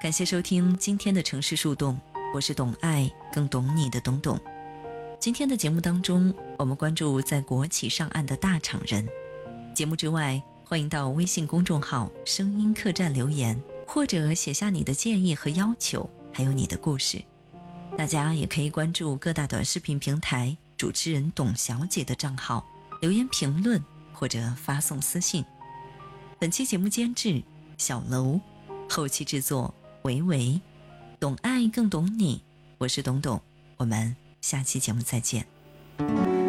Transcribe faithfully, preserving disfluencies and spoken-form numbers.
感谢收听今天的城市树洞，我是懂爱更懂你的懂懂。今天的节目当中，我们关注在国企上岸的大厂人。节目之外，欢迎到微信公众号声音客栈留言，或者写下你的建议和要求，还有你的故事。大家也可以关注各大短视频平台主持人董小姐的账号，留言评论或者发送私信。本期节目监制小楼，后期制作维维，懂爱更懂你，我是董董，我们下期节目再见。